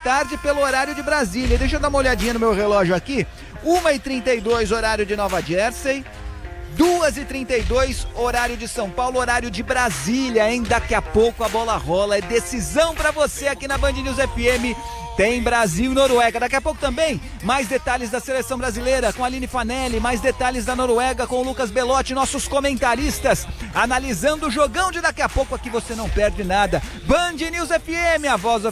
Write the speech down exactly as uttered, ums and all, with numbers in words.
tarde pelo horário de Brasília. Deixa eu dar uma olhadinha no meu relógio aqui. uma e trinta e dois, horário de Nova Jersey. duas e trinta e dois, horário de São Paulo, horário de Brasília, hein? Daqui a pouco a bola rola, é decisão pra você aqui na Band News F M. Tem Brasil e Noruega. Daqui a pouco também, mais detalhes da seleção brasileira com a Aline Fanelli, mais detalhes da Noruega com o Lucas Belotti, nossos comentaristas, analisando o jogão de daqui a pouco. Aqui você não perde nada. Band News F M, a voz